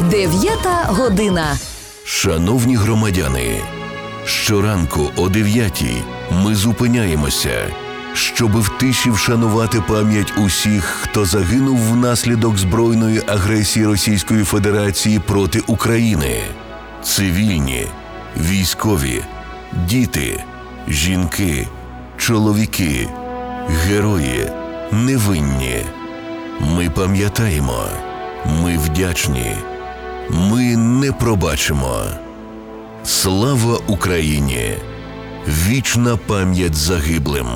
9 година. Шановні громадяни, щоранку о 9-й ми зупиняємося, щоби в тиші вшанувати пам'ять усіх, хто загинув внаслідок збройної агресії Російської Федерації проти України. Цивільні, військові, діти, жінки, чоловіки, герої, невинні. Ми пам'ятаємо, ми вдячні, ми не пробачимо. Слава Україні! Вічна пам'ять загиблим!